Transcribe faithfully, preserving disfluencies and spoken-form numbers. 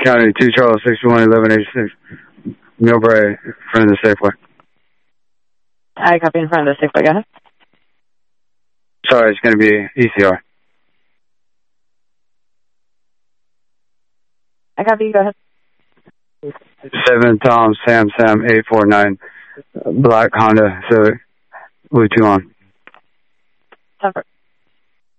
County, two Charles, sixty-one eleven eighty-six. Millbrae, in front of the Safeway. I copy in front of the Safeway, go ahead. Sorry, it's going to be E C R. I copy, go ahead. seven Tom Sam Sam eight four nine, black Honda Civic, Blue two on. Separate.